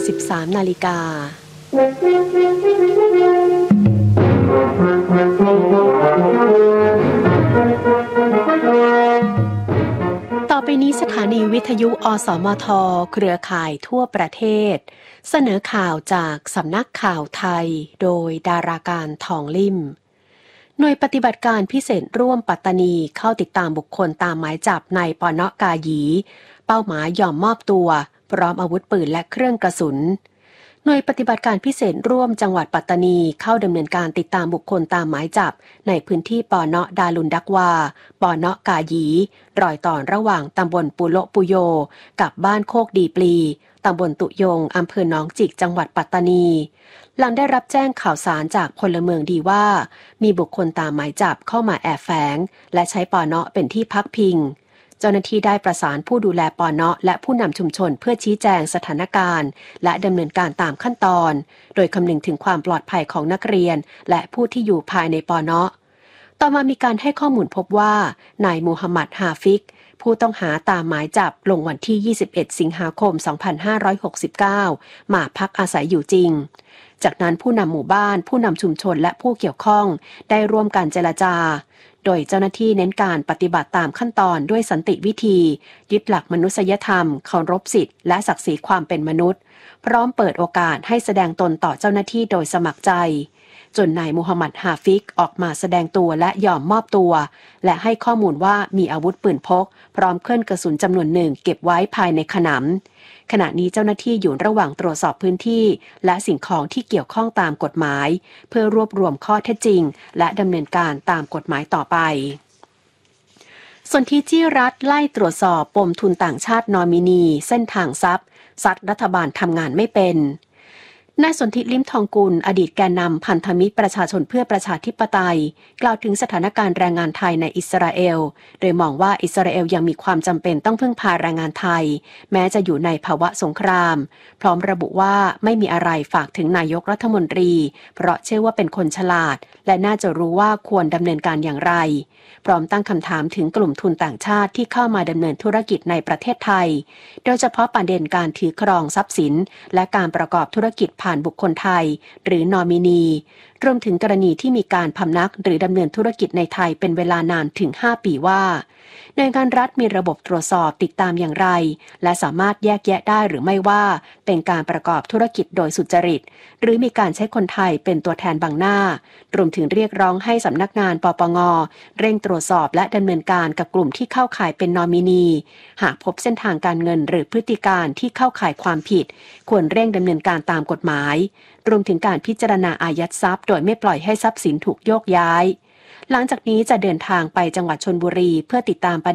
13 นาฬิกาต่อไปนี้สถานีวิทยุอสมทเครือข่ายทั่วประเทศเสนอข่าวจากสำนักข่าวไทยโดยดาราการทองลิ่มหน่วยปฏิบัติการพิเศษร่วมปัตตานีเข้าติดตามบุคคลตามหมายจับนายปน.กาหยีเป้าหมายยอมมอบตัวพร้อมอาวุธปืนและเครื่องกระสุนหน่วยปฏิบัติการพิเศษร่วมจังหวัดปัตตานีเข้าดำเนินการติดตามบุคคลตามหมายจับในพื้นที่ปน.ดารุนดักวาปน.กาหยีรอยต่อระหว่างตำบลปุโลปุโยกับบ้านโคกดีปลีตำบลตุยงอำเภอหนองจิกจังหวัดปัตตานีหลังได้รับแจ้งข่าวสารจากพลเมืองดีว่ามีบุคคลตามหมายจับเข้ามาแอบแฝงและใช้ปน.เป็นที่พักพิงเจ้าหน้าที่ได้ประสานผู้ดูแลปน.และผู้นำชุมชนเพื่อชี้แจงสถานการณ์และดำเนินการตามขั้นตอนโดยคำนึงถึงความปลอดภัยของนักเรียนและผู้ที่อยู่ภายในปน.ต่อมามีการให้ข้อมูลพบว่านายมูฮัมหมัดฮาฟิกผู้ต้องหาตามหมายจับลงวันที่21 สิงหาคม 2569มาพักอาศัยอยู่จริงจากนั้นผู้นำหมู่บ้านผู้นำชุมชนและผู้เกี่ยวข้องได้ร่วมกันเจรจาโดยเจ้าหน้าที่เน้นการปฏิบัติตามขั้นตอนด้วยสันติวิธียึดหลักมนุษยธรรมเคารพสิทธิและศักดิ์ศรีความเป็นมนุษย์พร้อมเปิดโอกาสให้แสดงตนต่อเจ้าหน้าที่โดยสมัครใจจนนายมูฮัมหมัดฮาฟิกออกมาแสดงตัวและยอมมอบตัวและให้ข้อมูลว่ามีอาวุธปืนพกพร้อมเครื่องกระสุนจำนวนหนึ่งเก็บไว้ภายในขนำขณะนี้เจ้าหน้าที่อยู่ระหว่างตรวจสอบพื้นที่และสิ่งของที่เกี่ยวข้องตามกฎหมายเพื่อรวบรวมข้อเท็จจริงและดำเนินการตามกฎหมายต่อไปส่วนที่จี้รัฐไล่ตรวจสอบปมทุนต่างชาตินอมินีเส้นทางทรัพย์ซัดรัฐบาลทำงานไม่เป็นนายสนธิลิ้มทองกุลอดีตแกนนำพันธมิตรประชาชนเพื่อประชาธิปไตยกล่าวถึงสถานการณ์แรงงานไทยในอิสราเอลโดยมองว่าอิสราเอลยังมีความจำเป็นต้องพึ่งพาแรงงานไทยแม้จะอยู่ในภาวะสงครามพร้อมระบุว่าไม่มีอะไรฝากถึงนายกรัฐมนตรีเพราะเชื่อว่าเป็นคนฉลาดและน่าจะรู้ว่าควรดำเนินการอย่างไรพร้อมตั้งคำถามถึงกลุ่มทุนต่างชาติที่เข้ามาดำเนินธุรกิจในประเทศไทยโดยเฉพาะประเด็นการถือครองทรัพย์สินและการประกอบธุรกิจผ่านบุคคลไทยหรือนอมินีรวมถึงกรณีที่มีการพำนักหรือดำเนินธุรกิจในไทยเป็นเวลานานถึง5 ปีว่าหน่วยงานรัฐมีระบบตรวจสอบติดตามอย่างไรและสามารถแยกแยะได้หรือไม่ว่าเป็นการประกอบธุรกิจโดยสุจริตหรือมีการใช้คนไทยเป็นตัวแทนบังหน้ารวมถึงเรียกร้องให้สำนักงานปปง.เร่งตรวจสอบและดำเนินการกับกลุ่มที่เข้าข่ายเป็นนอมินีหากพบเส้นทางการเงินหรือพฤติการที่เข้าข่ายความผิดควรเร่งดำเนินการตามกฎหมายรวมถึงการพิจารณาอายัดทรัพย์โดยไม่ปล่อยให้ทรัพย์สินถูกโยกย้ายหลังจากนี้จะเดินทางไปจังหวัดชลบุรีเพื่อติดตามประ